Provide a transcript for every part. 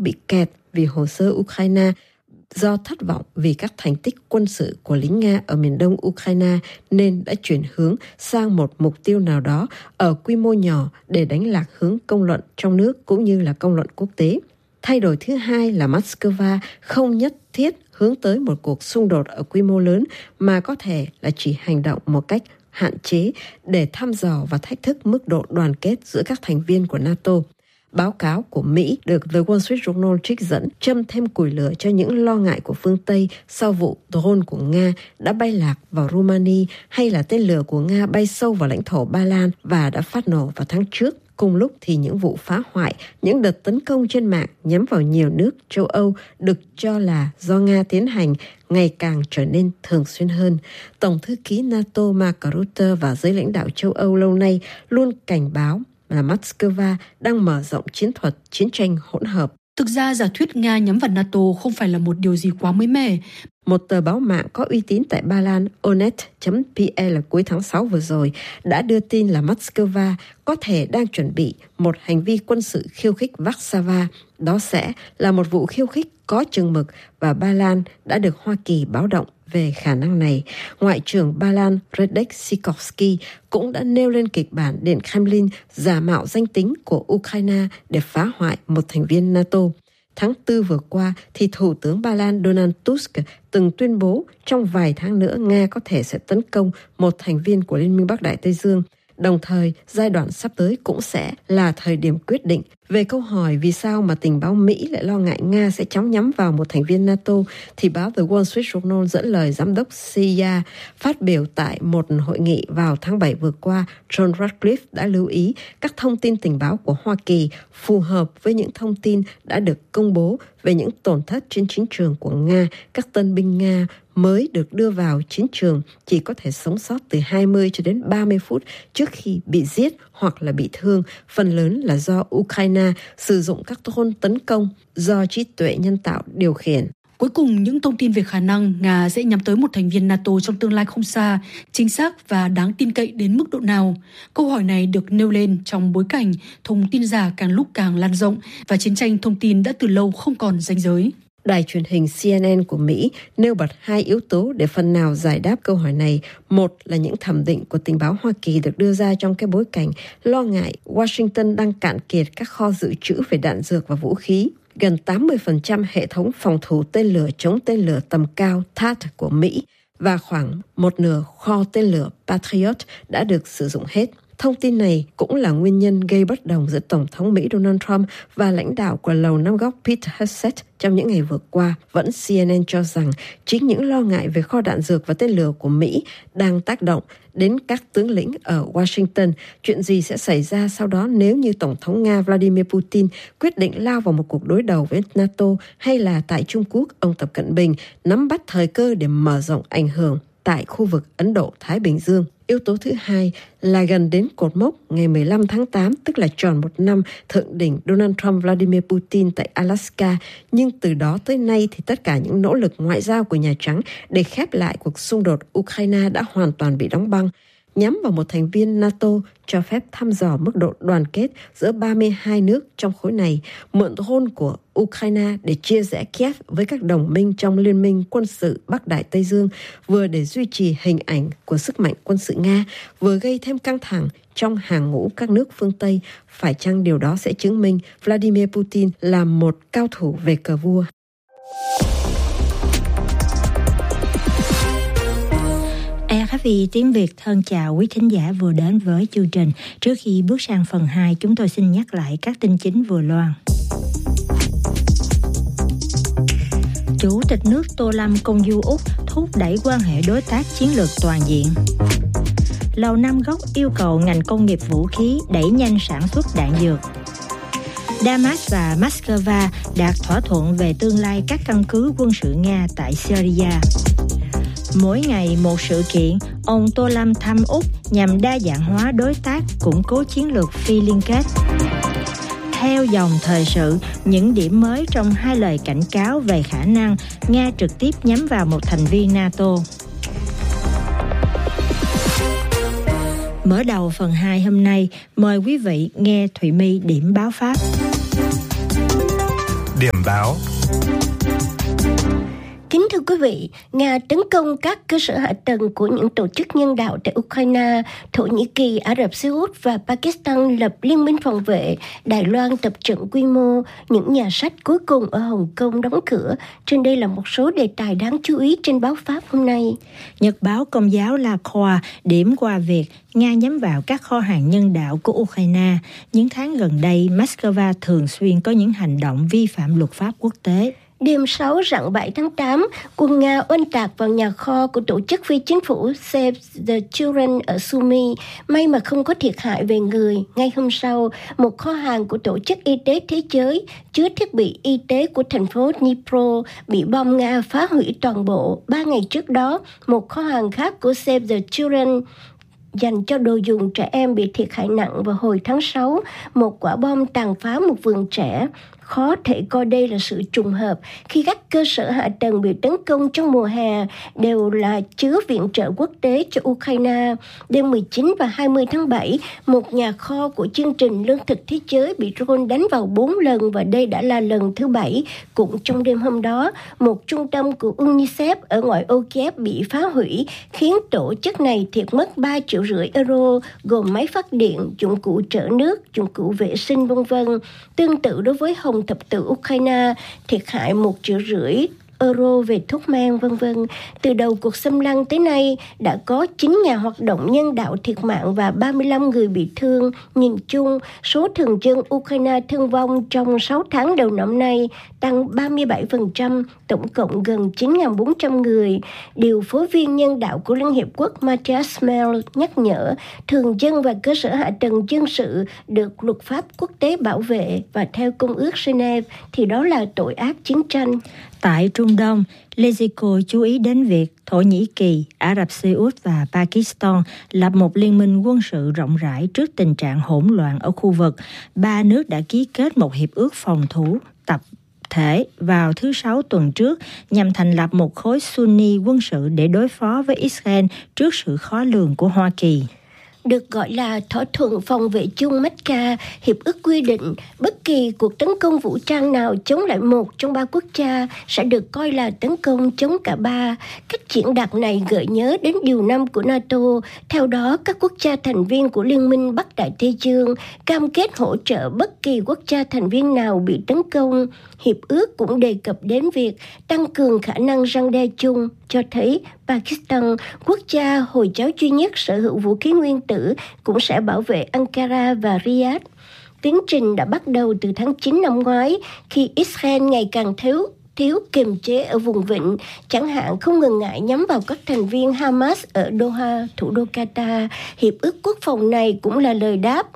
bị kẹt vì hồ sơ Ukraine do thất vọng vì các thành tích quân sự của lính Nga ở miền đông Ukraine nên đã chuyển hướng sang một mục tiêu nào đó ở quy mô nhỏ để đánh lạc hướng công luận trong nước cũng như là công luận quốc tế. Thay đổi thứ hai là Moscow không nhất thiết hướng tới một cuộc xung đột ở quy mô lớn mà có thể là chỉ hành động một cách hạn chế để thăm dò và thách thức mức độ đoàn kết giữa các thành viên của NATO. Báo cáo của Mỹ được The Wall Street Journal trích dẫn châm thêm củi lửa cho những lo ngại của phương Tây sau vụ drone của Nga đã bay lạc vào Romania hay là tên lửa của Nga bay sâu vào lãnh thổ Ba Lan và đã phát nổ vào tháng trước. Cùng lúc thì những vụ phá hoại, những đợt tấn công trên mạng nhắm vào nhiều nước châu Âu được cho là do Nga tiến hành ngày càng trở nên thường xuyên hơn. Tổng thư ký NATO Mark Rutte và giới lãnh đạo châu Âu lâu nay luôn cảnh báo là Moscow đang mở rộng chiến thuật chiến tranh hỗn hợp. Thực ra giả thuyết Nga nhắm vào NATO không phải là một điều gì quá mới mẻ. Một tờ báo mạng có uy tín tại Ba Lan, Onet.pl cuối tháng 6 vừa rồi đã đưa tin là Moscow có thể đang chuẩn bị một hành vi quân sự khiêu khích Warsaw. Đó sẽ là một vụ khiêu khích có chừng mực và Ba Lan đã được Hoa Kỳ báo động về khả năng này. Ngoại trưởng Ba Lan Radek Sikorski cũng đã nêu lên kịch bản Điện Kremlin giả mạo danh tính của Ukraine để phá hoại một thành viên NATO. Tháng 4 vừa qua, thì Thủ tướng Ba Lan Donald Tusk từng tuyên bố trong vài tháng nữa Nga có thể sẽ tấn công một thành viên của Liên minh Bắc Đại Tây Dương. Đồng thời, giai đoạn sắp tới cũng sẽ là thời điểm quyết định. Về câu hỏi vì sao mà tình báo Mỹ lại lo ngại Nga sẽ chóng nhắm vào một thành viên NATO, thì báo The Wall Street Journal dẫn lời giám đốc CIA phát biểu tại một hội nghị vào tháng 7 vừa qua. John Ratcliffe đã lưu ý các thông tin tình báo của Hoa Kỳ phù hợp với những thông tin đã được công bố về những tổn thất trên chiến trường của Nga. Các tân binh Nga mới được đưa vào chiến trường chỉ có thể sống sót từ 20 cho đến 30 phút trước khi bị giết hoặc là bị thương, phần lớn là do Ukraine sử dụng các drone tấn công do trí tuệ nhân tạo điều khiển. Cuối cùng, những thông tin về khả năng Nga sẽ nhắm tới một thành viên NATO trong tương lai không xa, chính xác và đáng tin cậy đến mức độ nào? Câu hỏi này được nêu lên trong bối cảnh thông tin giả càng lúc càng lan rộng và chiến tranh thông tin đã từ lâu không còn ranh giới. Đài truyền hình CNN của Mỹ nêu bật hai yếu tố để phần nào giải đáp câu hỏi này. Một là những thẩm định của tình báo Hoa Kỳ được đưa ra trong cái bối cảnh lo ngại Washington đang cạn kiệt các kho dự trữ về đạn dược và vũ khí. Gần 80% hệ thống phòng thủ tên lửa chống tên lửa tầm cao THAAD của Mỹ và khoảng một nửa kho tên lửa Patriot đã được sử dụng hết. Thông tin này cũng là nguyên nhân gây bất đồng giữa Tổng thống Mỹ Donald Trump và lãnh đạo của Lầu Năm Góc Pete Hegseth trong những ngày vừa qua. Vẫn CNN cho rằng chính những lo ngại về kho đạn dược và tên lửa của Mỹ đang tác động đến các tướng lĩnh ở Washington. Chuyện gì sẽ xảy ra sau đó nếu như Tổng thống Nga Vladimir Putin quyết định lao vào một cuộc đối đầu với NATO, hay là tại Trung Quốc, ông Tập Cận Bình nắm bắt thời cơ để mở rộng ảnh hưởng tại khu vực Ấn Độ-Thái Bình Dương. Yếu tố thứ hai là gần đến cột mốc ngày 15 tháng 8, tức là tròn một năm thượng đỉnh Donald Trump-Vladimir Putin tại Alaska. Nhưng từ đó tới nay thì tất cả những nỗ lực ngoại giao của Nhà Trắng để khép lại cuộc xung đột Ukraine đã hoàn toàn bị đóng băng. Nhắm vào một thành viên NATO cho phép thăm dò mức độ đoàn kết giữa 32 nước trong khối này, mượn drone của Ukraine để chia rẽ Kiev với các đồng minh trong Liên minh quân sự Bắc Đại Tây Dương, vừa để duy trì hình ảnh của sức mạnh quân sự Nga, vừa gây thêm căng thẳng trong hàng ngũ các nước phương Tây. Phải chăng điều đó sẽ chứng minh Vladimir Putin là một cao thủ về cờ vua? RFI tiếng Việt thân chào quý thính giả vừa đến với chương trình. Trước khi bước sang phần 2, chúng tôi xin nhắc lại các tin chính vừa loan. Chủ tịch nước Tô Lâm công du Úc thúc đẩy quan hệ đối tác chiến lược toàn diện. Lầu Năm Góc yêu cầu ngành công nghiệp vũ khí đẩy nhanh sản xuất đạn dược. Damas và Moscow đạt thỏa thuận về tương lai các căn cứ quân sự Nga tại Syria. Mỗi ngày một sự kiện, ông Tô Lâm thăm Úc nhằm đa dạng hóa đối tác, củng cố chiến lược phi liên kết. Theo dòng thời sự, những điểm mới trong hai lời cảnh cáo về khả năng Nga trực tiếp nhắm vào một thành viên NATO. Mở đầu phần 2 hôm nay, mời quý vị nghe Thụy My điểm báo Pháp. Điểm báo. Kính thưa quý vị, Nga tấn công các cơ sở hạ tầng của những tổ chức nhân đạo tại Ukraine, Thổ Nhĩ Kỳ, Ả Rập Xê Út và Pakistan lập liên minh phòng vệ, Đài Loan tập trận quy mô, những nhà sách cuối cùng ở Hồng Kông đóng cửa. Trên đây là một số đề tài đáng chú ý trên báo Pháp hôm nay. Nhật báo Công giáo La Croix điểm qua việc Nga nhắm vào các kho hàng nhân đạo của Ukraine. Những tháng gần đây, Moscow thường xuyên có những hành động vi phạm luật pháp quốc tế. Đêm 6 rạng 7 tháng 8, quân Nga oanh tạc vào nhà kho của tổ chức phi chính phủ Save the Children ở Sumy. May mà không có thiệt hại về người. Ngay hôm sau, một kho hàng của Tổ chức Y tế Thế giới chứa thiết bị y tế của thành phố Dnipro bị bom Nga phá hủy toàn bộ. 3 ngày trước đó, một kho hàng khác của Save the Children dành cho đồ dùng trẻ em bị thiệt hại nặng vào hồi tháng 6. Một quả bom tàn phá một vườn trẻ. Khó thể coi đây là sự trùng hợp khi các cơ sở hạ tầng bị tấn công trong mùa hè đều là chứa viện trợ quốc tế cho Ukraine. Đêm 19 và 20 tháng 7, một nhà kho của chương trình Lương thực Thế giới bị drone đánh vào 4 lần và đây đã là lần thứ 7. Cũng trong đêm hôm đó, một trung tâm của UNICEF ở ngoại ô Kiev bị phá hủy, khiến tổ chức này thiệt mất 3,5 triệu euro, gồm máy phát điện, dụng cụ chở nước, dụng cụ vệ sinh v.v. Tương tự đối với Hồng Thập tự Ukraine, thiệt hại 1,5 triệu euro về thuốc men v.v. Từ đầu cuộc xâm lăng tới nay, đã có 9 nhà hoạt động nhân đạo thiệt mạng và 35 người bị thương. Nhìn chung, số thường dân Ukraine thương vong trong 6 tháng đầu năm nay tăng 37%, tổng cộng gần 9.400 người. Điều phối viên nhân đạo của Liên Hiệp Quốc Matthias Mell nhắc nhở, thường dân và cơ sở hạ tầng dân sự được luật pháp quốc tế bảo vệ và theo Công ước Geneva thì đó là tội ác chiến tranh. Tại Trung Đông, Lezico chú ý đến việc Thổ Nhĩ Kỳ, Ả Rập Xê Út và Pakistan lập một liên minh quân sự rộng rãi trước tình trạng hỗn loạn ở khu vực. 3 nước đã ký kết một hiệp ước phòng thủ tập thể vào thứ Sáu tuần trước nhằm thành lập một khối Sunni quân sự để đối phó với Israel trước sự khó lường của Hoa Kỳ. Được gọi là thỏa thuận phòng vệ chung Mecca, hiệp ước quy định bất kỳ cuộc tấn công vũ trang nào chống lại một trong 3 quốc gia sẽ được coi là tấn công chống cả ba. Cách diễn đạt này gợi nhớ đến điều 5 của NATO. Theo đó, các quốc gia thành viên của Liên minh Bắc Đại Tây Dương cam kết hỗ trợ bất kỳ quốc gia thành viên nào bị tấn công. Hiệp ước cũng đề cập đến việc tăng cường khả năng răn đe chung, cho thấy Pakistan, quốc gia Hồi giáo duy nhất sở hữu vũ khí nguyên tử, cũng sẽ bảo vệ Ankara và Riyadh. Tiến trình đã bắt đầu từ tháng 9 năm ngoái, khi Israel ngày càng thiếu kiềm chế ở vùng vịnh, chẳng hạn không ngần ngại nhắm vào các thành viên Hamas ở Doha, thủ đô Qatar. Hiệp ước quốc phòng này cũng là lời đáp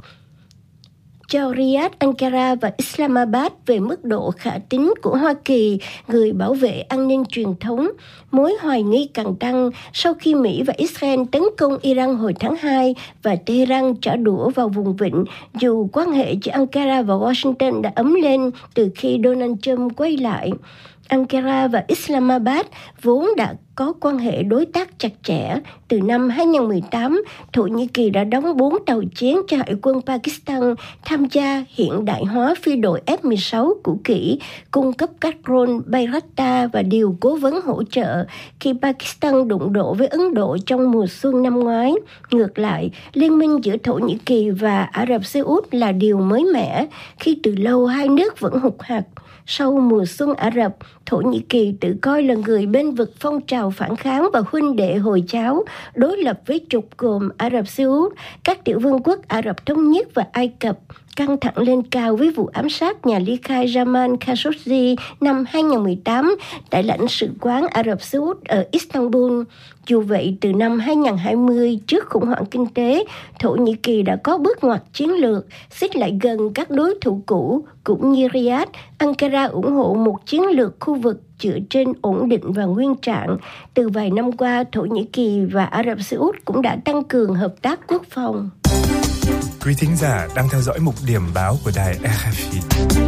cho Riyadh, Ankara và Islamabad về mức độ khả tín của Hoa Kỳ, người bảo vệ an ninh truyền thống. Mối hoài nghi càng tăng sau khi Mỹ và Israel tấn công Iran hồi tháng 2 và Tehran trả đũa vào vùng vịnh, dù quan hệ giữa Ankara và Washington đã ấm lên từ khi Donald Trump quay lại. Ankara và Islamabad vốn đã có quan hệ đối tác chặt chẽ. Từ năm 2018, Thổ Nhĩ Kỳ đã đóng 4 tàu chiến cho Hải quân Pakistan tham gia hiện đại hóa phi đội F-16 cũ kỹ, cung cấp các drone Bayraktar và điều cố vấn hỗ trợ khi Pakistan đụng độ với Ấn Độ trong mùa xuân năm ngoái. Ngược lại, liên minh giữa Thổ Nhĩ Kỳ và Ả Rập Xê Út là điều mới mẻ khi từ lâu hai nước vẫn hụt hặc. Sau mùa xuân Ả Rập, Thổ Nhĩ Kỳ tự coi là người bên vực phong trào phản kháng và huynh đệ Hồi giáo đối lập với trục gồm Ả Rập Xê Út, các tiểu vương quốc Ả Rập Thống Nhất và Ai Cập, căng thẳng lên cao với vụ ám sát nhà ly khai Jamal Khashoggi năm 2018 tại lãnh sự quán Ả Rập Xê Út ở Istanbul. Dù vậy, từ năm 2020, trước khủng hoảng kinh tế, Thổ Nhĩ Kỳ đã có bước ngoặt chiến lược, xích lại gần các đối thủ cũ, cũng như Riyadh. Ankara ủng hộ một chiến lược khu vực dựa trên ổn định và nguyên trạng. Từ vài năm qua, Thổ Nhĩ Kỳ và Ả Rập Xê Út cũng đã tăng cường hợp tác quốc phòng. Quý thính giả đang theo dõi mục điểm báo của đài RFI.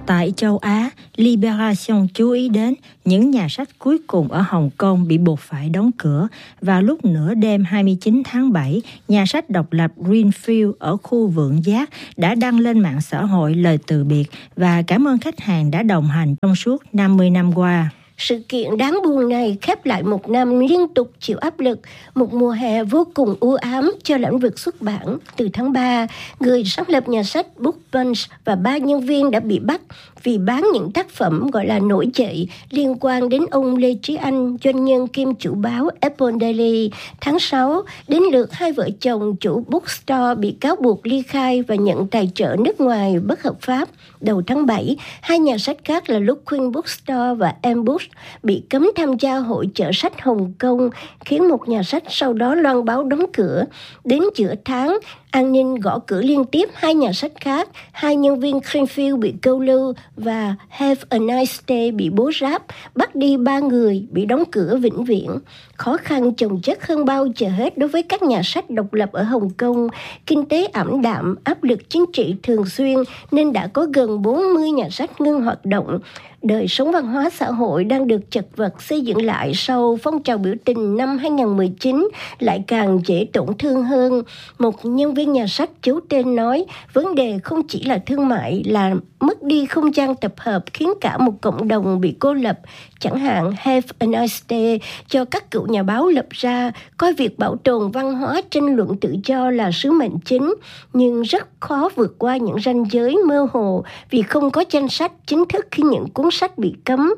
Tại châu Á, Libération chú ý đến những nhà sách cuối cùng ở Hồng Kông bị buộc phải đóng cửa. Vào lúc nửa đêm 29 tháng 7, nhà sách độc lập Greenfield ở khu Vượng Giác đã đăng lên mạng xã hội lời từ biệt và cảm ơn khách hàng đã đồng hành trong suốt 50 năm qua. Sự kiện đáng buồn này khép lại một năm liên tục chịu áp lực, một mùa hè vô cùng u ám cho lĩnh vực xuất bản. Từ tháng 3, người sáng lập nhà sách Book Punch và 3 nhân viên đã bị bắt vì bán những tác phẩm gọi là nổi dậy liên quan đến ông Lê Trí Anh, doanh nhân kiêm chủ báo Apple Daily. Tháng 6, đến lượt hai vợ chồng chủ bookstore bị cáo buộc ly khai và nhận tài trợ nước ngoài bất hợp pháp. Đầu tháng 7, hai nhà sách khác là Luckin Bookstore và Ambush bị cấm tham gia hội chợ sách Hồng Kông, khiến một nhà sách sau đó loan báo đóng cửa. Đến giữa tháng, an ninh gõ cửa liên tiếp hai nhà sách khác, hai nhân viên Greenfield bị câu lưu và Have a Nice Day bị bố ráp, bắt đi 3 người, bị đóng cửa vĩnh viễn. Khó khăn chồng chất hơn bao giờ hết đối với các nhà sách độc lập ở Hồng Kông. Kinh tế ảm đạm, áp lực chính trị thường xuyên nên đã có gần 40 nhà sách ngưng hoạt động. Đời sống văn hóa xã hội đang được chật vật xây dựng lại sau phong trào biểu tình năm 2019 lại càng dễ tổn thương hơn. Một nhân viên nhà sách giấu tên nói, vấn đề không chỉ là thương mại, là mất đi không gian tập hợp khiến cả một cộng đồng bị cô lập. Chẳng hạn Have a Nice Day cho các cựu nhà báo lập ra, coi việc bảo tồn văn hóa tranh luận tự do là sứ mệnh chính, nhưng rất khó vượt qua những ranh giới mơ hồ vì không có danh sách chính thức khi những cuốn sách bị cấm.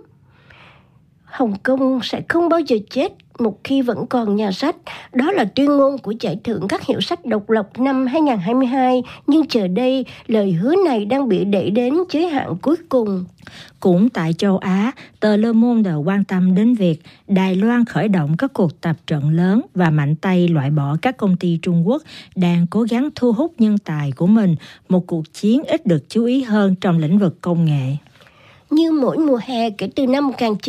Hồng Kông sẽ không bao giờ chết một khi vẫn còn nhà sách. Đó là tuyên ngôn của giải thưởng các hiệu sách độc lập năm 2022. Nhưng giờ đây, lời hứa này đang bị đẩy đến giới hạn cuối cùng. Cũng tại châu Á, tờ Le Monde quan tâm đến việc Đài Loan khởi động các cuộc tập trận lớn và mạnh tay loại bỏ các công ty Trung Quốc đang cố gắng thu hút nhân tài của mình, một cuộc chiến ít được chú ý hơn trong lĩnh vực công nghệ. Như mỗi mùa hè kể từ năm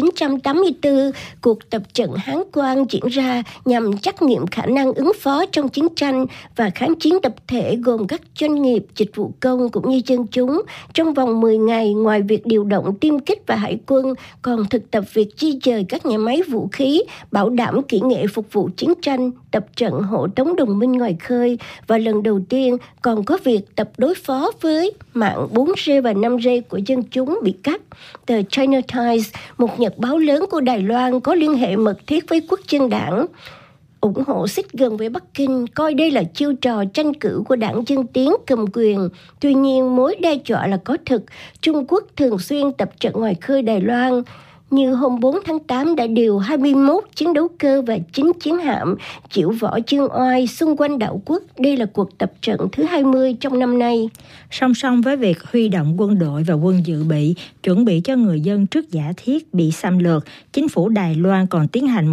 1984, cuộc tập trận Hán Quang diễn ra nhằm trắc nghiệm khả năng ứng phó trong chiến tranh và kháng chiến tập thể gồm các doanh nghiệp, dịch vụ công cũng như dân chúng. Trong vòng 10 ngày, ngoài việc điều động tiêm kích và hải quân, còn thực tập việc di dời các nhà máy vũ khí, bảo đảm kỹ nghệ phục vụ chiến tranh, tập trận hộ tống đồng minh ngoài khơi, và lần đầu tiên còn có việc tập đối phó với mạng 4G và 5G của dân chúng bị cắt. Tờ China Times, một nhật báo lớn của Đài Loan có liên hệ mật thiết với Quốc dân đảng, ủng hộ xích gần với Bắc Kinh, coi đây là chiêu trò tranh cử của đảng Dân Tiến cầm quyền. Tuy nhiên, mối đe dọa là có thực. Trung Quốc thường xuyên tập trận ngoài khơi Đài Loan, như hôm 4 tháng 8 đã điều 21 chiến đấu cơ và 9 chiến hạm chịu võ chương oai xung quanh đảo quốc. Đây là cuộc tập trận thứ 20 trong năm nay. Song song với việc huy động quân đội và quân dự bị, chuẩn bị cho người dân trước giả thiết bị xâm lược, chính phủ Đài Loan còn tiến hành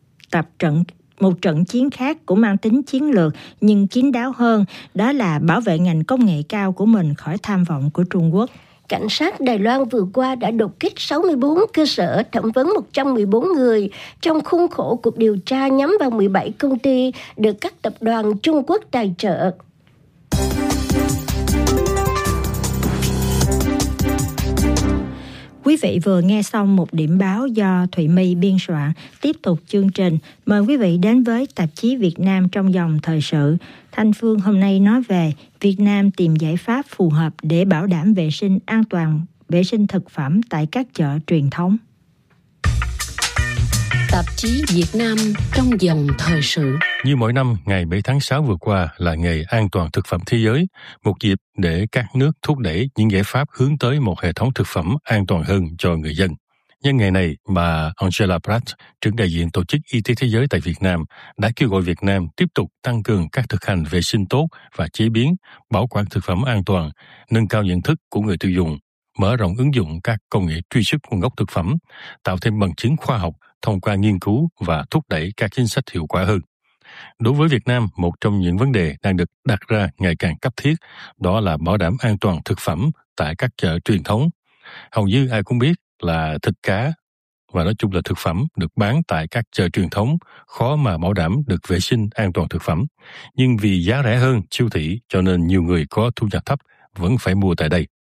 một trận chiến khác cũng mang tính chiến lược nhưng kín đáo hơn, đó là bảo vệ ngành công nghệ cao của mình khỏi tham vọng của Trung Quốc. Cảnh sát Đài Loan vừa qua đã đột kích 64 cơ sở, thẩm vấn 114 người trong khuôn khổ cuộc điều tra nhắm vào 17 công ty được các tập đoàn Trung Quốc tài trợ. Quý vị vừa nghe xong một điểm báo do Thụy My biên soạn. Tiếp tục chương trình, mời quý vị đến với tạp chí Việt Nam trong dòng thời sự. Thanh Phương hôm nay nói về Việt Nam tìm giải pháp phù hợp để bảo đảm vệ sinh an toàn, vệ sinh thực phẩm tại các chợ truyền thống. Tạp chí Việt Nam trong dòng thời sự. Như mỗi năm, ngày 7 tháng 6 vừa qua là ngày an toàn thực phẩm thế giới, một dịp để các nước thúc đẩy những giải pháp hướng tới một hệ thống thực phẩm an toàn hơn cho người dân. Nhân ngày này, bà Angela Pratt, trưởng đại diện Tổ chức Y tế Thế giới tại Việt Nam, đã kêu gọi Việt Nam tiếp tục tăng cường các thực hành vệ sinh tốt và chế biến, bảo quản thực phẩm an toàn, nâng cao nhận thức của người tiêu dùng, mở rộng ứng dụng các công nghệ truy xuất nguồn gốc thực phẩm, tạo thêm bằng chứng khoa học thông qua nghiên cứu và thúc đẩy các chính sách hiệu quả hơn. Đối với Việt Nam, một trong những vấn đề đang được đặt ra ngày càng cấp thiết, đó là bảo đảm an toàn thực phẩm tại các chợ truyền thống. Hầu như ai cũng biết là thịt cá và nói chung là thực phẩm được bán tại các chợ truyền thống khó mà bảo đảm được vệ sinh an toàn thực phẩm. Nhưng vì giá rẻ hơn siêu thị cho nên nhiều người có thu nhập thấp vẫn phải mua tại đây.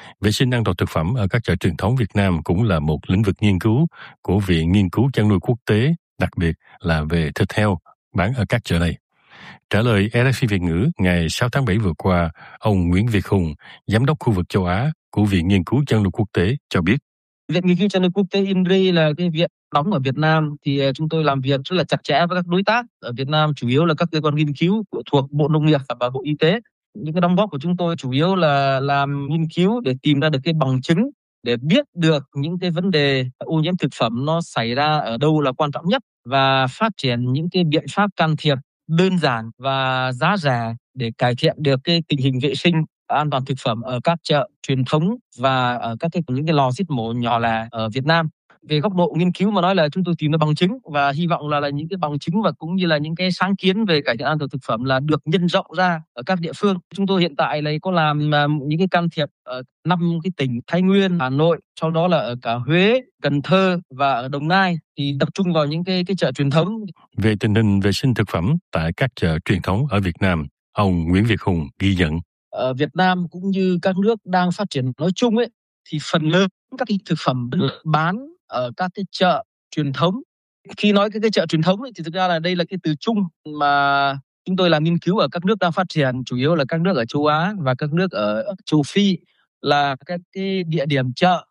Vệ sinh an toàn thực phẩm ở các chợ truyền thống Việt Nam cũng là một lĩnh vực nghiên cứu của Viện Nghiên cứu Chăn nuôi Quốc tế, đặc biệt là về thịt heo bán ở các chợ này. Trả lời RFI Việt ngữ ngày 6 tháng 7 vừa qua, ông Nguyễn Việt Hùng, Giám đốc khu vực châu Á của Viện Nghiên cứu Chăn nuôi Quốc tế cho biết. Viện Nghiên cứu Chăn nuôi Quốc tế INRI là cái viện đóng ở Việt Nam, thì chúng tôi làm việc rất là chặt chẽ với các đối tác ở Việt Nam, chủ yếu là các cơ quan nghiên cứu thuộc Bộ Nông nghiệp và Bộ Y tế. Những cái đóng góp của chúng tôi chủ yếu là làm nghiên cứu để tìm ra được cái bằng chứng, để biết được những cái vấn đề ô nhiễm thực phẩm nó xảy ra ở đâu là quan trọng nhất, và phát triển những cái biện pháp can thiệp đơn giản và giá rẻ để cải thiện được cái tình hình vệ sinh an toàn thực phẩm ở các chợ truyền thống và ở những cái lò giết mổ nhỏ lẻ ở Việt Nam. Về góc độ nghiên cứu mà nói là chúng tôi tìm ra bằng chứng, và hy vọng là những cái bằng chứng và cũng như là những cái sáng kiến về cải thiện an toàn thực phẩm là được nhân rộng ra ở các địa phương. Chúng tôi hiện tại là có làm những cái can thiệp ở 5 cái tỉnh Thái Nguyên, Hà Nội, sau đó là ở cả Huế, Cần Thơ và ở Đồng Nai, thì tập trung vào những cái chợ truyền thống. Về tình hình vệ sinh thực phẩm tại các chợ truyền thống ở Việt Nam, ông Nguyễn Việt Hùng ghi nhận. Ở Việt Nam cũng như các nước đang phát triển nói chung ấy, thì phần lớn các cái thực phẩm bán ở các cái chợ truyền thống. Khi nói cái chợ truyền thống ấy, thì thực ra là đây là cái từ chung mà chúng tôi làm nghiên cứu ở các nước đang phát triển, chủ yếu là các nước ở châu Á và các nước ở châu Phi, là các cái địa điểm chợ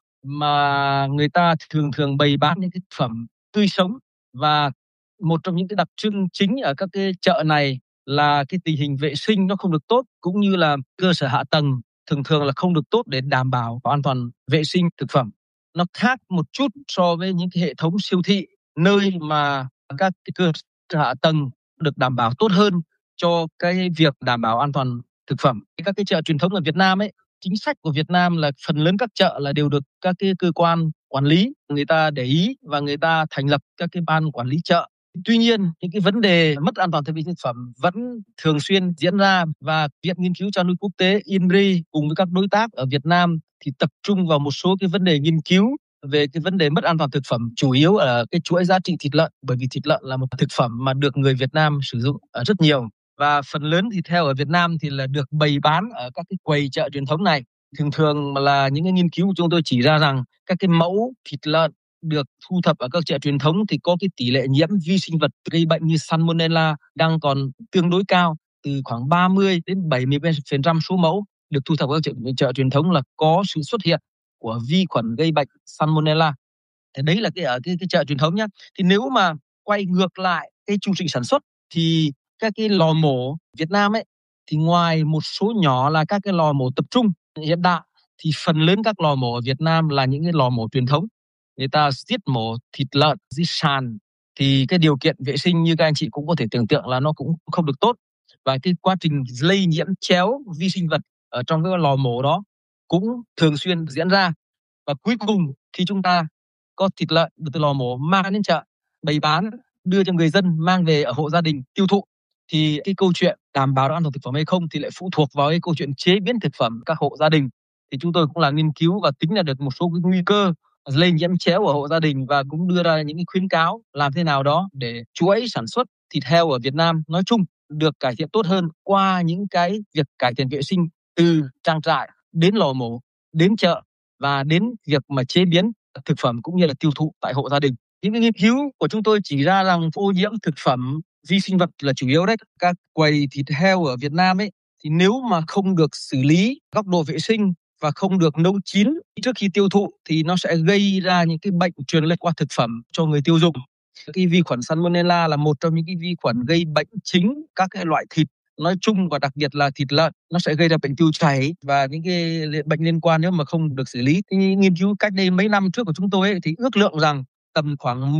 mà người ta thường bày bán những cái thực phẩm tươi sống. Và một trong những cái đặc trưng chính ở các cái chợ này là cái tình hình vệ sinh nó không được tốt, cũng như là cơ sở hạ tầng thường là không được tốt để đảm bảo an toàn vệ sinh thực phẩm. Nó khác một chút so với những cái hệ thống siêu thị, nơi mà các cái cơ sở hạ tầng được đảm bảo tốt hơn cho cái việc đảm bảo an toàn thực phẩm. Các cái chợ truyền thống ở Việt Nam ấy, chính sách của Việt Nam là phần lớn các chợ là đều được các cái cơ quan quản lý người ta để ý, và người ta thành lập các cái ban quản lý chợ. Tuy nhiên, những cái vấn đề mất an toàn thực phẩm vẫn thường xuyên diễn ra, và Viện Nghiên cứu Chăn nuôi Quốc tế INRI cùng với các đối tác ở Việt Nam thì tập trung vào một số cái vấn đề nghiên cứu về cái vấn đề mất an toàn thực phẩm, chủ yếu ở cái chuỗi giá trị thịt lợn, bởi vì thịt lợn là một thực phẩm mà được người Việt Nam sử dụng rất nhiều, và phần lớn thịt heo ở Việt Nam thì là được bày bán ở các cái quầy chợ truyền thống này. Thường là những cái nghiên cứu của chúng tôi chỉ ra rằng các cái mẫu thịt lợn được thu thập ở các chợ truyền thống thì có cái tỷ lệ nhiễm vi sinh vật gây bệnh như Salmonella đang còn tương đối cao, từ khoảng 30 đến 70% số mẫu được thu thập ở các chợ truyền thống là có sự xuất hiện của vi khuẩn gây bệnh Salmonella. Thế đấy là ở cái chợ truyền thống nhá. Thì nếu mà quay ngược lại cái chu trình sản xuất thì các cái lò mổ Việt Nam ấy, thì ngoài một số nhỏ là các cái lò mổ tập trung hiện đại, thì phần lớn các lò mổ ở Việt Nam là những cái lò mổ truyền thống. Người ta giết mổ thịt lợn dưới sàn, thì cái điều kiện vệ sinh như các anh chị cũng có thể tưởng tượng là nó cũng không được tốt, và cái quá trình lây nhiễm chéo vi sinh vật ở trong cái lò mổ đó cũng thường xuyên diễn ra. Và cuối cùng khi chúng ta có thịt lợn từ lò mổ mang đến chợ bày bán, đưa cho người dân mang về ở hộ gia đình tiêu thụ, thì cái câu chuyện đảm bảo an toàn thực phẩm hay không thì lại phụ thuộc vào cái câu chuyện chế biến thực phẩm các hộ gia đình. Thì chúng tôi cũng là nghiên cứu và tính ra được một số cái nguy cơ lây nhiễm chéo ở hộ gia đình, và cũng đưa ra những cái khuyến cáo làm thế nào đó để chuỗi sản xuất thịt heo ở Việt Nam nói chung được cải thiện tốt hơn qua những cái việc cải thiện vệ sinh từ trang trại đến lò mổ, đến chợ và đến việc mà chế biến thực phẩm cũng như là tiêu thụ tại hộ gia đình. Những cái nghiên cứu của chúng tôi chỉ ra rằng ô nhiễm thực phẩm vi sinh vật là chủ yếu đấy. Các quầy thịt heo ở Việt Nam ấy thì nếu mà không được xử lý góc độ vệ sinh và không được nấu chín trước khi tiêu thụ thì nó sẽ gây ra những cái bệnh truyền lây qua thực phẩm cho người tiêu dùng. Cái vi khuẩn Salmonella là một trong những cái vi khuẩn gây bệnh chính các cái loại thịt nói chung, và đặc biệt là thịt lợn. Nó sẽ gây ra bệnh tiêu chảy và những cái bệnh liên quan nếu mà không được xử lý. Cái nghiên cứu cách đây mấy năm trước của chúng tôi ấy, thì ước lượng rằng tầm khoảng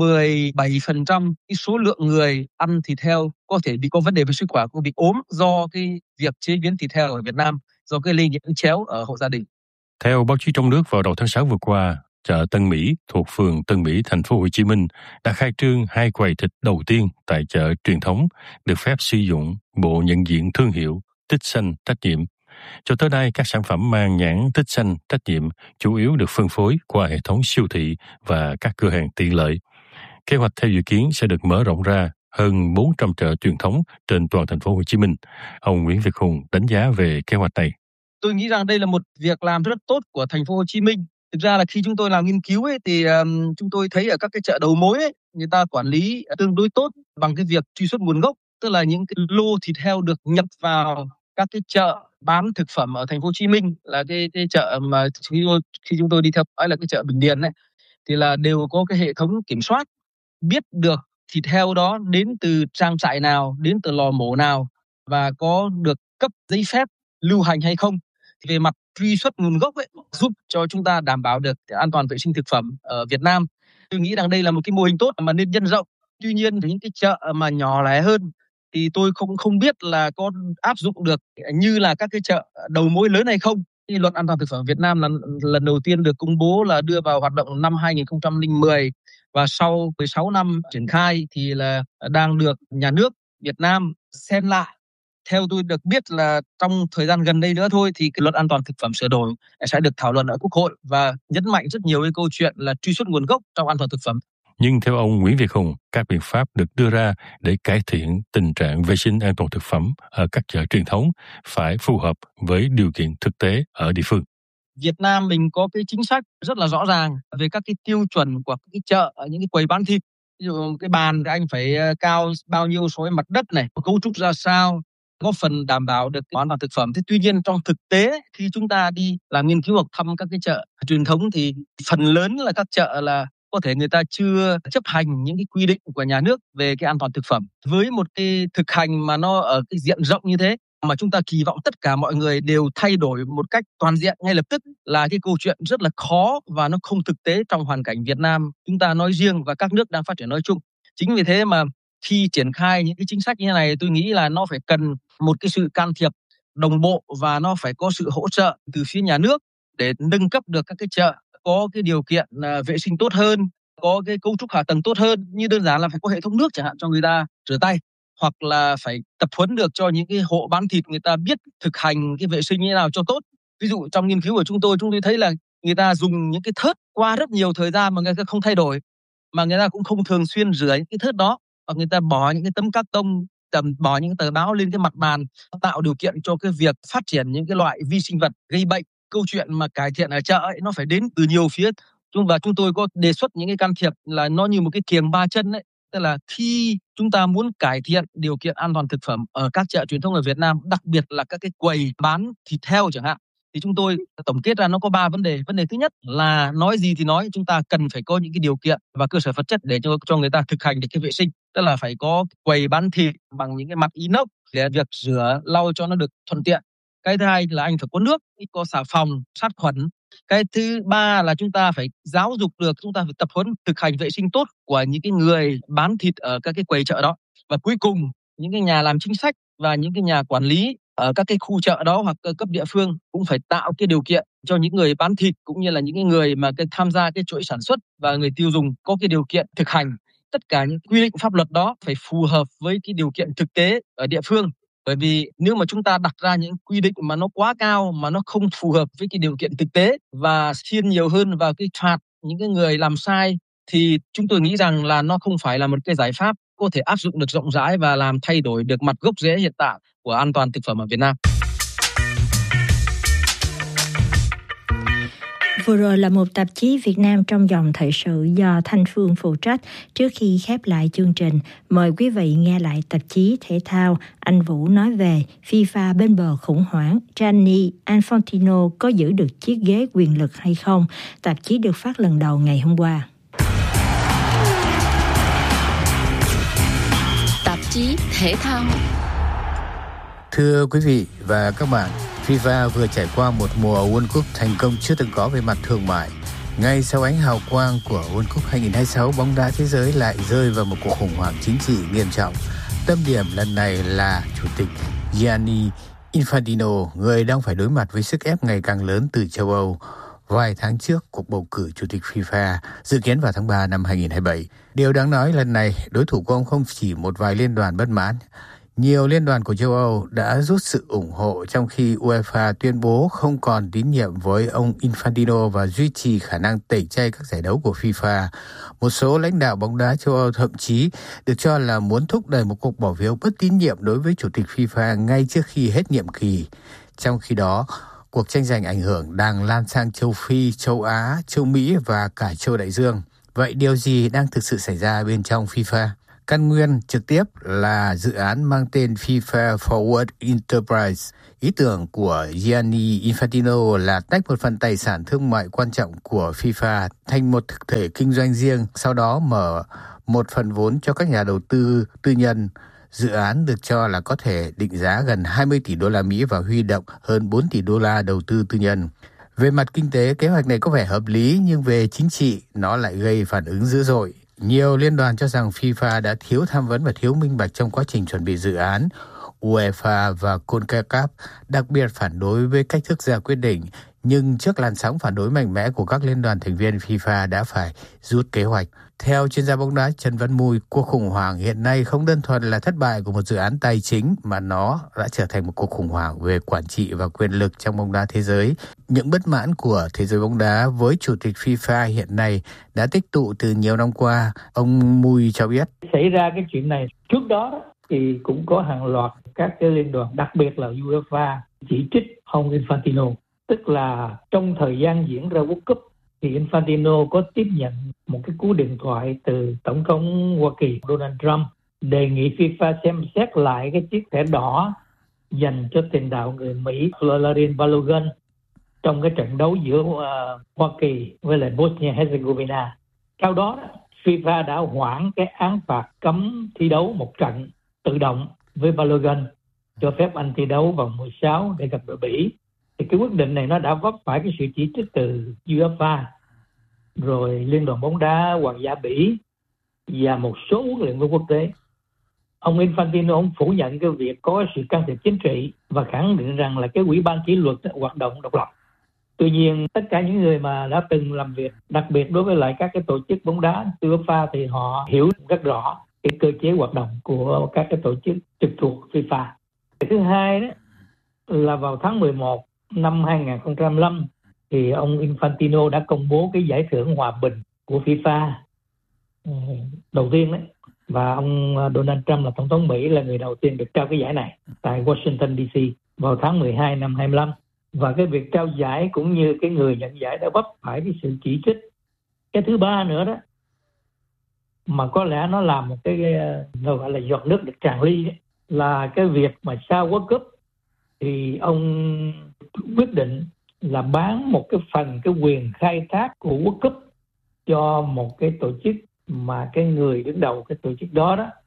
17% cái số lượng người ăn thịt heo có thể có vấn đề về sức khỏe, có bị ốm do cái việc chế biến thịt heo ở Việt Nam, do cái lây nhiễm chéo ở hộ gia đình. Theo báo chí trong nước, vào đầu tháng 6 vừa qua, chợ Tân Mỹ thuộc phường Tân Mỹ, thành phố Hồ Chí Minh đã khai trương 2 quầy thịt đầu tiên tại chợ truyền thống được phép sử dụng bộ nhận diện thương hiệu Tích Xanh Trách Nhiệm. Cho tới nay, các sản phẩm mang nhãn Tích Xanh Trách Nhiệm chủ yếu được phân phối qua hệ thống siêu thị và các cửa hàng tiện lợi. Kế hoạch theo dự kiến sẽ được mở rộng ra hơn 400 chợ truyền thống trên toàn thành phố Hồ Chí Minh. Ông Nguyễn Việt Hùng đánh giá về kế hoạch này. Tôi nghĩ rằng đây là một việc làm rất tốt của thành phố Hồ Chí Minh. Thực ra là khi chúng tôi làm nghiên cứu ấy, thì chúng tôi thấy ở các cái chợ đầu mối ấy, người ta quản lý tương đối tốt bằng cái việc truy xuất nguồn gốc, tức là những cái lô thịt heo được nhập vào các cái chợ bán thực phẩm ở thành phố Hồ Chí Minh, là cái chợ mà khi chúng tôi đi theo dõi là cái chợ Bình Điền này, thì là đều có cái hệ thống kiểm soát, biết được thịt heo đó đến từ trang trại nào, đến từ lò mổ nào và có được cấp giấy phép lưu hành hay không. Về mặt truy xuất nguồn gốc ấy, giúp cho chúng ta đảm bảo được an toàn vệ sinh thực phẩm ở Việt Nam. Tôi nghĩ rằng đây là một cái mô hình tốt mà nên nhân rộng. Tuy nhiên thì những cái chợ mà nhỏ lẻ hơn thì tôi không biết là có áp dụng được như là các cái chợ đầu mối lớn hay không. Cái luật an toàn thực phẩm Việt Nam là lần đầu tiên được công bố là đưa vào hoạt động năm 2010 và sau 16 năm triển khai thì là đang được nhà nước Việt Nam xem lại. Theo tôi được biết là trong thời gian gần đây nữa thôi thì cái luật an toàn thực phẩm sửa đổi sẽ được thảo luận ở Quốc hội và nhấn mạnh rất nhiều cái câu chuyện là truy xuất nguồn gốc trong an toàn thực phẩm. Nhưng theo ông Nguyễn Việt Hùng, các biện pháp được đưa ra để cải thiện tình trạng vệ sinh an toàn thực phẩm ở các chợ truyền thống phải phù hợp với điều kiện thực tế ở địa phương. Việt Nam mình có cái chính sách rất là rõ ràng về các cái tiêu chuẩn của cái chợ ở những cái quầy bán thịt. Ví dụ cái bàn thì anh phải cao bao nhiêu so với mặt đất này, cấu trúc ra sao, góp phần đảm bảo được an toàn thực phẩm. Thế tuy nhiên trong thực tế khi chúng ta đi làm nghiên cứu hoặc thăm các cái chợ truyền thống thì phần lớn là các chợ là có thể người ta chưa chấp hành những cái quy định của nhà nước về cái an toàn thực phẩm. Với một cái thực hành mà nó ở cái diện rộng như thế mà chúng ta kỳ vọng tất cả mọi người đều thay đổi một cách toàn diện ngay lập tức là cái câu chuyện rất là khó và nó không thực tế trong hoàn cảnh Việt Nam chúng ta nói riêng và các nước đang phát triển nói chung. Chính vì thế mà khi triển khai những cái chính sách như thế này tôi nghĩ là nó phải cần một cái sự can thiệp đồng bộ và nó phải có sự hỗ trợ từ phía nhà nước để nâng cấp được các cái chợ có cái điều kiện vệ sinh tốt hơn, có cái cấu trúc hạ tầng tốt hơn, như đơn giản là phải có hệ thống nước chẳng hạn cho người ta rửa tay, hoặc là phải tập huấn được cho những cái hộ bán thịt người ta biết thực hành cái vệ sinh như thế nào cho tốt. Ví dụ trong nghiên cứu của chúng tôi thấy là người ta dùng những cái thớt qua rất nhiều thời gian mà người ta không thay đổi, mà người ta cũng không thường xuyên rửa những cái thớt đó, hoặc người ta bỏ những cái tấm cát tông, bỏ những tờ báo lên cái mặt bàn, tạo điều kiện cho cái việc phát triển những cái loại vi sinh vật gây bệnh. Câu chuyện mà cải thiện ở chợ ấy, nó phải đến từ nhiều phía, và chúng tôi có đề xuất những cái can thiệp là nó như một cái kiềng ba chân ấy. Tức là khi chúng ta muốn cải thiện điều kiện an toàn thực phẩm ở các chợ truyền thống ở Việt Nam, đặc biệt là các cái quầy bán thịt heo chẳng hạn, thì chúng tôi tổng kết ra nó có 3 vấn đề. Vấn đề thứ nhất là nói gì thì nói, chúng ta cần phải có những cái điều kiện và cơ sở vật chất để cho người ta thực hành được cái vệ sinh. Tức là phải có quầy bán thịt bằng những cái mặt inox để việc rửa lau cho nó được thuận tiện. Cái thứ hai là anh phải có nước, có xà phòng, sát khuẩn. Cái thứ ba là chúng ta phải giáo dục được, chúng ta phải tập huấn thực hành vệ sinh tốt của những cái người bán thịt ở các cái quầy chợ đó. Và cuối cùng, những cái nhà làm chính sách và những cái nhà quản lý ở các cái khu chợ đó hoặc cấp địa phương cũng phải tạo cái điều kiện cho những người bán thịt cũng như là những cái người mà tham gia cái chuỗi sản xuất và người tiêu dùng có cái điều kiện thực hành. Tất cả những quy định pháp luật đó phải phù hợp với cái điều kiện thực tế ở địa phương. Bởi vì nếu mà chúng ta đặt ra những quy định mà nó quá cao, mà nó không phù hợp với cái điều kiện thực tế và thiên nhiều hơn vào cái phạt những cái người làm sai, thì chúng tôi nghĩ rằng là nó không phải là một cái giải pháp có thể áp dụng được rộng rãi và làm thay đổi được mặt gốc rễ hiện tại của an toàn thực phẩm ở Việt Nam. Vừa rồi là một tạp chí Việt Nam trong dòng thời sự do Thanh Phương phụ trách. Trước khi khép lại chương trình, mời quý vị nghe lại tạp chí thể thao. Anh Vũ nói về FIFA bên bờ khủng hoảng, Gianni Infantino có giữ được chiếc ghế quyền lực hay không? Tạp chí được phát lần đầu ngày hôm qua. Tạp chí thể thao. Thưa quý vị và các bạn, FIFA vừa trải qua một mùa World Cup thành công chưa từng có về mặt thương mại. Ngay sau ánh hào quang của World Cup 2026, bóng đá thế giới lại rơi vào một cuộc khủng hoảng chính trị nghiêm trọng. Tâm điểm lần này là Chủ tịch Gianni Infantino, người đang phải đối mặt với sức ép ngày càng lớn từ châu Âu. Vài tháng trước, cuộc bầu cử Chủ tịch FIFA dự kiến vào tháng 3 năm 2027. Điều đáng nói lần này, đối thủ của ông không chỉ một vài liên đoàn bất mãn. Nhiều liên đoàn của châu Âu đã rút sự ủng hộ trong khi UEFA tuyên bố không còn tín nhiệm với ông Infantino và duy trì khả năng tẩy chay các giải đấu của FIFA. Một số lãnh đạo bóng đá châu Âu thậm chí được cho là muốn thúc đẩy một cuộc bỏ phiếu bất tín nhiệm đối với Chủ tịch FIFA ngay trước khi hết nhiệm kỳ. Trong khi đó, cuộc tranh giành ảnh hưởng đang lan sang châu Phi, châu Á, châu Mỹ và cả châu Đại Dương. Vậy điều gì đang thực sự xảy ra bên trong FIFA? Căn nguyên trực tiếp là dự án mang tên FIFA Forward Enterprise. Ý tưởng của Gianni Infantino là tách một phần tài sản thương mại quan trọng của FIFA thành một thực thể kinh doanh riêng, sau đó mở một phần vốn cho các nhà đầu tư tư nhân. Dự án được cho là có thể định giá gần 20 tỷ đô la Mỹ và huy động hơn 4 tỷ đô la đầu tư tư nhân. Về mặt kinh tế, kế hoạch này có vẻ hợp lý, nhưng về chính trị, nó lại gây phản ứng dữ dội. Nhiều liên đoàn cho rằng FIFA đã thiếu tham vấn và thiếu minh bạch trong quá trình chuẩn bị dự án. UEFA và CONCACAF đặc biệt phản đối với cách thức ra quyết định, nhưng trước làn sóng phản đối mạnh mẽ của các liên đoàn thành viên, FIFA đã phải rút kế hoạch. Theo chuyên gia bóng đá Trần Văn Mùi, cuộc khủng hoảng hiện nay không đơn thuần là thất bại của một dự án tài chính, mà nó đã trở thành một cuộc khủng hoảng về quản trị và quyền lực trong bóng đá thế giới. Những bất mãn của thế giới bóng đá với chủ tịch FIFA hiện nay đã tích tụ từ nhiều năm qua. Ông Mùi cho biết. Xảy ra cái chuyện này trước đó thì cũng có hàng loạt các cái liên đoàn, đặc biệt là UEFA, chỉ trích ông Infantino. Tức là trong thời gian diễn ra World Cup thì Infantino có tiếp nhận một cái cú điện thoại từ Tổng thống Hoa Kỳ Donald Trump đề nghị FIFA xem xét lại cái chiếc thẻ đỏ dành cho tiền đạo người Mỹ Laurent Balogun trong cái trận đấu giữa Hoa Kỳ với lại Bosnia-Herzegovina. Sau đó FIFA đã hoãn cái án phạt cấm thi đấu một trận tự động với Balogun, cho phép anh thi đấu vào mùa 16 để gặp đội Bỉ. Thì cái quyết định này nó đã vấp phải cái sự chỉ trích từ UEFA, rồi Liên đoàn bóng đá Hoàng gia Bỉ và một số huấn luyện viên quốc tế. Ông Infantino ông phủ nhận cái việc có sự can thiệp chính trị và khẳng định rằng là cái ủy ban kỷ luật hoạt động độc lập. Tuy nhiên, tất cả những người mà đã từng làm việc, đặc biệt đối với lại các cái tổ chức bóng đá UEFA, thì họ hiểu rất rõ cái cơ chế hoạt động của các cái tổ chức trực thuộc FIFA. Thứ hai đó là vào tháng 11 năm 2005 thì ông Infantino đã công bố cái giải thưởng hòa bình của FIFA đầu tiên đấy, và ông Donald Trump là tổng thống Mỹ là người đầu tiên được trao cái giải này tại Washington DC vào tháng 12 năm 25. Và cái việc trao giải cũng như cái người nhận giải đã vấp phải cái sự chỉ trích. Cái thứ ba nữa đó mà có lẽ nó làm một cái gọi là giọt nước được tràn ly đấy, là cái việc mà sau World Cup thì ông quyết định là bán một cái phần cái quyền khai thác của World Cup cho một cái tổ chức mà cái người đứng đầu cái tổ chức đó đó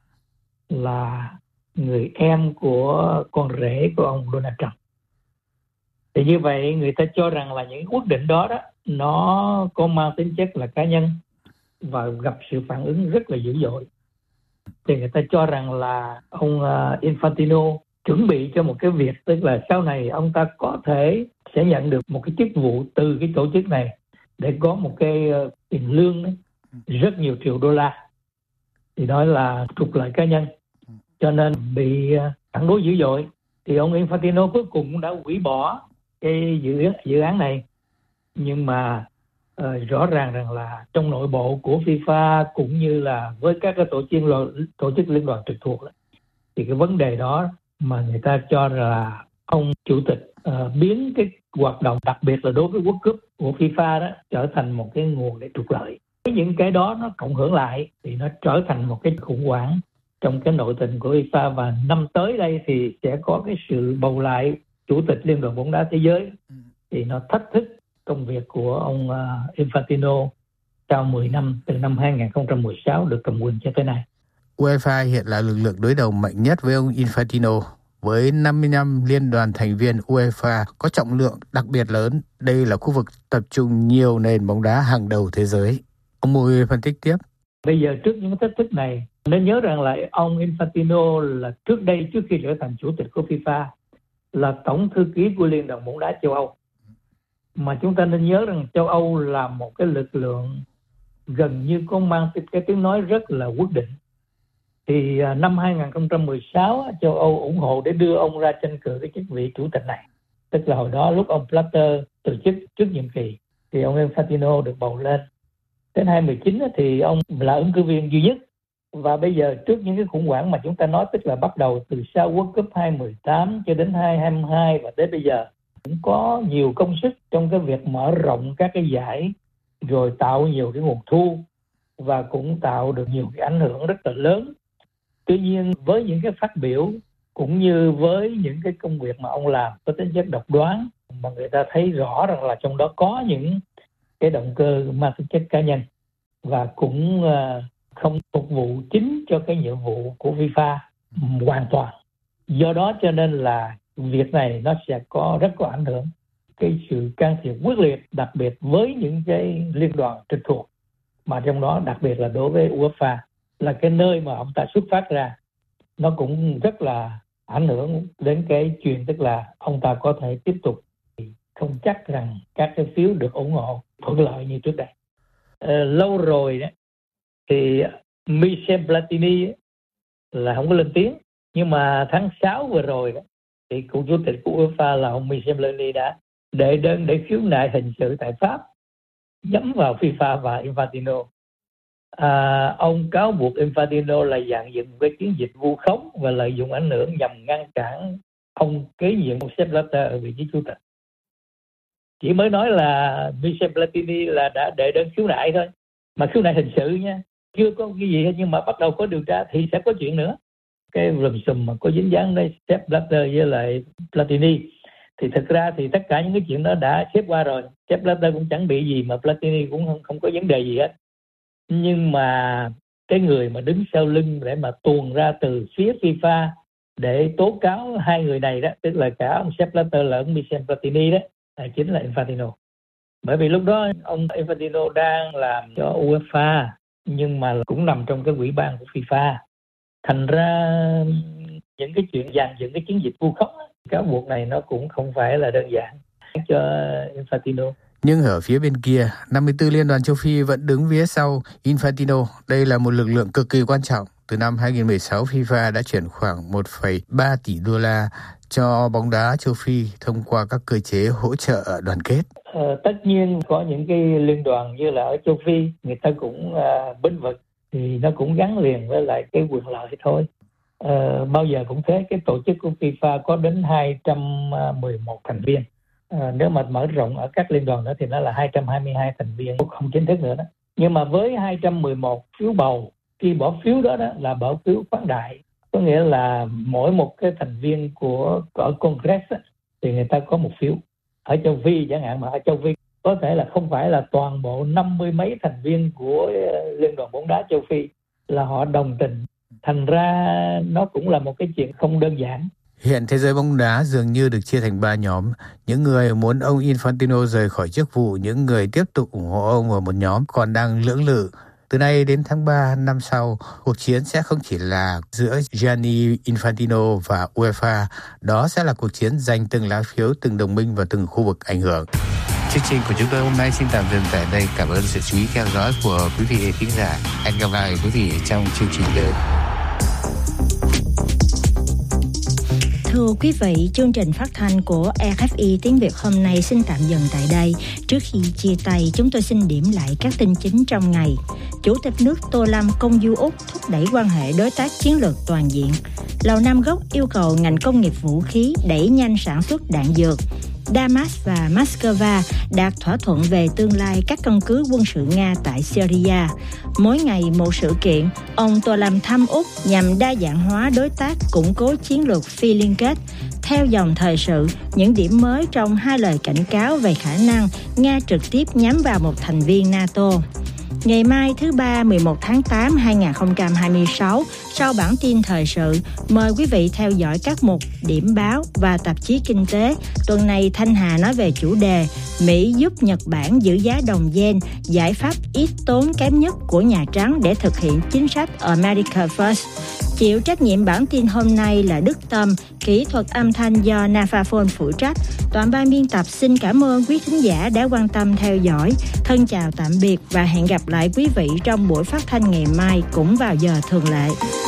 là người em của con rể của ông Donald Trump. Thì như vậy người ta cho rằng là những quyết định đó đó nó có mang tính chất là cá nhân và gặp sự phản ứng rất là dữ dội. Thì người ta cho rằng là ông Infantino chuẩn bị cho một cái việc, tức là sau này ông ta có thể sẽ nhận được một cái chức vụ từ cái tổ chức này để có một cái tiền lương đấy, rất nhiều triệu đô la. Thì đó là trục lợi cá nhân, cho nên bị phản đối dữ dội. Thì ông Infantino cuối cùng cũng đã hủy bỏ cái dự án này. Nhưng mà rõ ràng rằng là trong nội bộ của FIFA cũng như là với các cái tổ chức liên đoàn trực thuộc đó, thì cái vấn đề đó mà người ta cho là ông chủ tịch biến cái hoạt động, đặc biệt là đối với World Cup của FIFA đó, trở thành một cái nguồn để trục lợi. Những cái đó nó cộng hưởng lại thì nó trở thành một cái khủng hoảng trong cái nội tình của FIFA. Và năm tới đây thì sẽ có cái sự bầu lại chủ tịch Liên đoàn bóng đá thế giới, thì nó thách thức công việc của ông Infantino sau 10 năm, từ năm 2016 được cầm quyền cho tới nay. UEFA hiện là lực lượng đối đầu mạnh nhất với ông Infantino. Với 55 liên đoàn thành viên, UEFA có trọng lượng đặc biệt lớn. Đây là khu vực tập trung nhiều nền bóng đá hàng đầu thế giới. Ông Mùi phân tích tiếp. Bây giờ trước những thách thức này, nên nhớ rằng là ông Infantino là trước đây, trước khi trở thành chủ tịch của FIFA, là tổng thư ký của Liên đoàn bóng đá châu Âu. Mà chúng ta nên nhớ rằng châu Âu là một cái lực lượng gần như có mang cái tiếng nói rất là quyết định. Thì năm 2016 châu Âu ủng hộ để đưa ông ra tranh cử cái chức vị chủ tịch này. Tức là hồi đó lúc ông Blatter từ chức trước nhiệm kỳ thì ông Infantino được bầu lên. Đến 2019 thì ông là ứng cử viên duy nhất. Và bây giờ trước những cái khủng hoảng mà chúng ta nói, tức là bắt đầu từ sau World Cup 2018 cho đến 2022 và đến bây giờ, cũng có nhiều công sức trong cái việc mở rộng các cái giải, rồi tạo nhiều cái nguồn thu và cũng tạo được nhiều cái ảnh hưởng rất là lớn. Tuy nhiên với những cái phát biểu cũng như với những cái công việc mà ông làm có tính chất độc đoán, mà người ta thấy rõ rằng là trong đó có những cái động cơ mang tính chất cá nhân và cũng không phục vụ chính cho cái nhiệm vụ của FIFA hoàn toàn. Do đó cho nên là việc này nó sẽ rất có ảnh hưởng, cái sự can thiệp quyết liệt, đặc biệt với những cái liên đoàn trực thuộc, mà trong đó đặc biệt là đối với UEFA là cái nơi mà ông ta xuất phát ra, nó cũng rất là ảnh hưởng đến cái chuyện tức là ông ta có thể tiếp tục, không chắc rằng các cái phiếu được ủng hộ thuận lợi như trước đây. Lâu rồi đó thì Michel Platini là không có lên tiếng, nhưng mà tháng 6 vừa rồi đó thì cựu chủ tịch của UEFA là ông Michel Platini đã đệ đơn để khiếu nại hình sự tại Pháp nhắm vào FIFA và Infantino. Ông cáo buộc Infantino là dàn dựng cái chiến dịch vu khống và lợi dụng ảnh hưởng nhằm ngăn cản ông kế nhiệm Sepp Blatter ở vị trí chủ tịch. Chỉ mới nói là Michel Platini là đã đệ đơn khiếu nại thôi, mà khiếu nại hình sự nha, chưa có cái gì hết, nhưng mà bắt đầu có điều tra thì sẽ có chuyện nữa. Cái lùm xùm mà có dính dáng đây Sepp Blatter với lại Platini thì thực ra thì tất cả những cái chuyện đó đã xếp qua rồi. Sepp Blatter cũng chẳng bị gì, mà Platini cũng không có vấn đề gì hết. Nhưng mà cái người mà đứng sau lưng để mà tuồn ra từ phía FIFA để tố cáo hai người này đó, tức là cả ông Sepp Blatter lẫn Michel Platini đó, chính là Infantino. Bởi vì lúc đó ông Infantino đang làm cho UEFA nhưng mà cũng nằm trong cái ủy ban của FIFA. Thành ra những cái chuyện dàn dựng cái chiến dịch vu khống, cáo buộc này nó cũng không phải là đơn giản cho Infantino. Nhưng ở phía bên kia, 54 liên đoàn châu Phi vẫn đứng phía sau Infantino. Đây là một lực lượng cực kỳ quan trọng. Từ năm 2016, FIFA đã chuyển khoảng 1,3 tỷ đô la cho bóng đá châu Phi thông qua các cơ chế hỗ trợ đoàn kết. Tất nhiên có những cái liên đoàn như là ở châu Phi, người ta cũng bênh vực, thì nó cũng gắn liền với lại cái quyền lợi thôi. Bao giờ cũng thế, cái tổ chức của FIFA có đến 211 thành viên. Nếu mà mở rộng ở các liên đoàn nữa thì nó là 222 thành viên không chính thức nữa đó. Nhưng mà với 211 phiếu bầu, khi bỏ phiếu đó là bỏ phiếu khoáng đại, có nghĩa là mỗi một cái thành viên ở Congress thì người ta có một phiếu. Ở châu Phi chẳng hạn, mà ở châu Phi có thể là không phải là toàn bộ 50 mấy thành viên của Liên đoàn bóng đá châu Phi là họ đồng tình. Thành ra nó cũng là một cái chuyện không đơn giản. Hiện thế giới bóng đá dường như được chia thành 3 nhóm. Những người muốn ông Infantino rời khỏi chức vụ, những người tiếp tục ủng hộ ông và một nhóm còn đang lưỡng lự. Từ nay đến tháng 3 năm sau, cuộc chiến sẽ không chỉ là giữa Gianni Infantino và UEFA, đó sẽ là cuộc chiến giành từng lá phiếu, từng đồng minh và từng khu vực ảnh hưởng. Chương trình của chúng tôi hôm nay xin tạm dừng tại đây. Cảm ơn sự chú ý theo dõi của quý vị khán giả. Hẹn gặp lại quý vị trong chương trình tới. Thưa quý vị, chương trình phát thanh của RFI tiếng Việt hôm nay xin tạm dừng tại đây. Trước khi chia tay, chúng tôi xin điểm lại các tin chính trong ngày. Chủ tịch nước Tô Lâm công du Úc thúc đẩy quan hệ đối tác chiến lược toàn diện. Lầu Năm Góc yêu cầu ngành công nghiệp vũ khí đẩy nhanh sản xuất đạn dược. Damas và Moscow đạt thỏa thuận về tương lai các căn cứ quân sự Nga tại Syria. Mỗi ngày một sự kiện, ông Tô Lâm thăm Úc nhằm đa dạng hóa đối tác, củng cố chiến lược phi liên kết. Theo dòng thời sự, những điểm mới trong hai lời cảnh cáo về khả năng Nga trực tiếp nhắm vào một thành viên NATO. Ngày mai thứ Ba 11 tháng 8 2026, sau bản tin thời sự, mời quý vị theo dõi các mục điểm báo và tạp chí kinh tế. Tuần này Thanh Hà nói về chủ đề Mỹ giúp Nhật Bản giữ giá đồng yen, giải pháp ít tốn kém nhất của Nhà Trắng để thực hiện chính sách America First. Chịu trách nhiệm bản tin hôm nay là Đức Tâm, kỹ thuật âm thanh do Nafaphone phụ trách. Toàn ban biên tập xin cảm ơn quý thính giả đã quan tâm theo dõi. Thân chào tạm biệt và hẹn gặp lại quý vị trong buổi phát thanh ngày mai cũng vào giờ thường lệ.